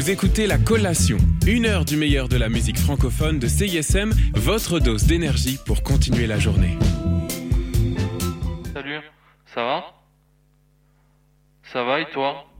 Vous écoutez La Collation, 1 heure du meilleur de la musique francophone de CISM, votre dose d'énergie pour continuer la journée. Salut, ça va? Ça va et toi?